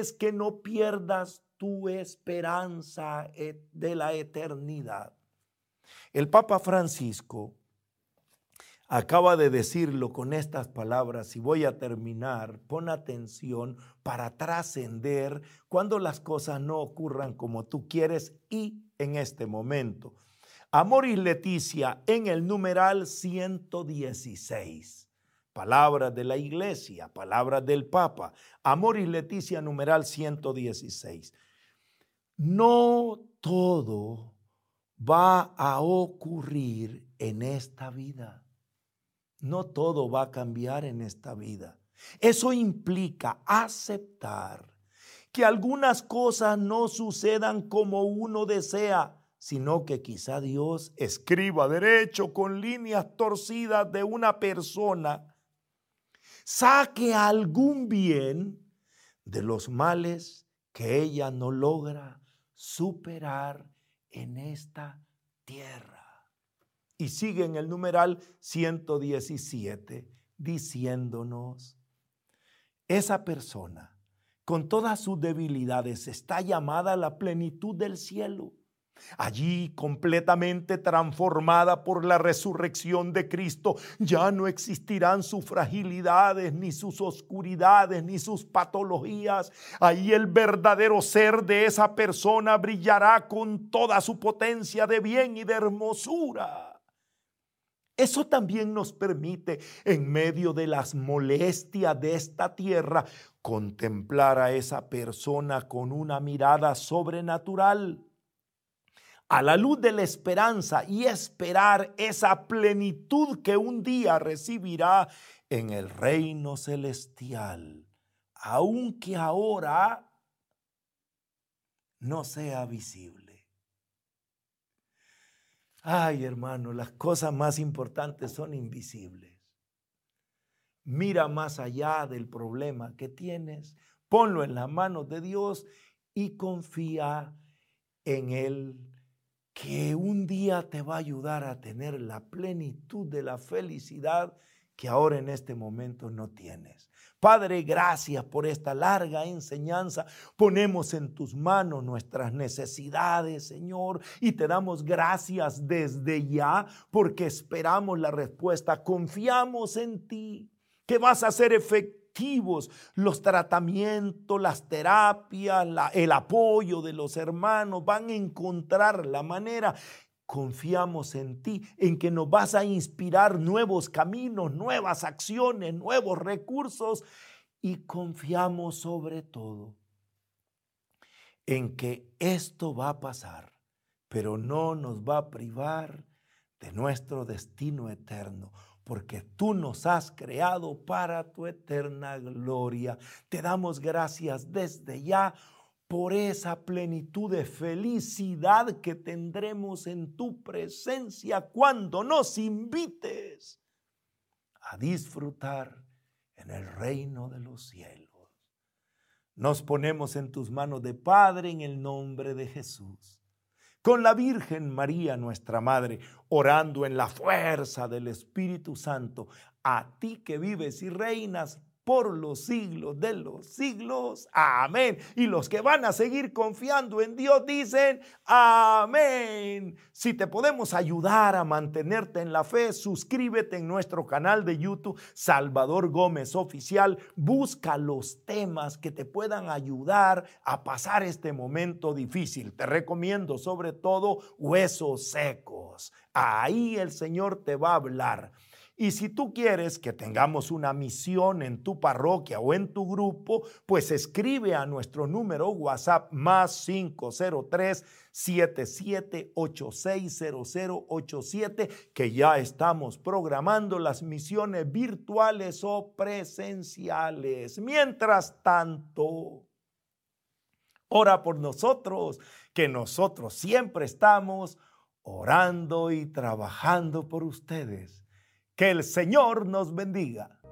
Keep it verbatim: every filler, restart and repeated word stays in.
es que no pierdas tu esperanza de la eternidad. El Papa Francisco acaba de decirlo con estas palabras y voy a terminar. Pon atención para trascender cuando las cosas no ocurran como tú quieres y en este momento. Amoris Laetitia en el numeral ciento dieciséis. Palabras de la iglesia, palabras del Papa. Amoris Laetitia numeral ciento dieciséis. No todo va a ocurrir en esta vida. No todo va a cambiar en esta vida. Eso implica aceptar que algunas cosas no sucedan como uno desea, sino que quizá Dios escriba derecho con líneas torcidas de una persona, saque algún bien de los males que ella no logra superar en esta tierra. Y sigue en el numeral ciento diecisiete diciéndonos, esa persona con todas sus debilidades está llamada a la plenitud del cielo. Allí, completamente transformada por la resurrección de Cristo, ya no existirán sus fragilidades, ni sus oscuridades, ni sus patologías. Ahí el verdadero ser de esa persona brillará con toda su potencia de bien y de hermosura. Eso también nos permite, en medio de las molestias de esta tierra, contemplar a esa persona con una mirada sobrenatural, a la luz de la esperanza, y esperar esa plenitud que un día recibirá en el reino celestial, aunque ahora no sea visible. Ay, hermano, las cosas más importantes son invisibles. Mira más allá del problema que tienes, ponlo en las manos de Dios y confía en Él, que un día te va a ayudar a tener la plenitud de la felicidad que ahora en este momento no tienes. Padre, gracias por esta larga enseñanza. Ponemos en tus manos nuestras necesidades, Señor, y te damos gracias desde ya porque esperamos la respuesta. Confiamos en ti, que vas a hacer efectivos los tratamientos, las terapias, la, el apoyo de los hermanos. Van a encontrar la manera. Confiamos en ti, en que nos vas a inspirar nuevos caminos, nuevas acciones, nuevos recursos, y confiamos sobre todo en que esto va a pasar, pero no nos va a privar de nuestro destino eterno, porque tú nos has creado para tu eterna gloria. Te damos gracias desde ya por esa plenitud de felicidad que tendremos en tu presencia cuando nos invites a disfrutar en el reino de los cielos. Nos ponemos en tus manos de Padre en el nombre de Jesús, con la Virgen María, nuestra Madre, orando en la fuerza del Espíritu Santo, a ti que vives y reinas por los siglos de los siglos. Amén. Y los que van a seguir confiando en Dios dicen amén. Si te podemos ayudar a mantenerte en la fe, suscríbete en nuestro canal de YouTube Salvador Gómez Oficial. Busca los temas que te puedan ayudar a pasar este momento difícil. Te recomiendo sobre todo Huesos Secos. Ahí el Señor te va a hablar. Y si tú quieres que tengamos una misión en tu parroquia o en tu grupo, pues escribe a nuestro número WhatsApp más cinco cero tres, siete siete ocho seis cero cero ocho siete, que ya estamos programando las misiones virtuales o presenciales. Mientras tanto, ora por nosotros, que nosotros siempre estamos orando y trabajando por ustedes. Que el Señor nos bendiga.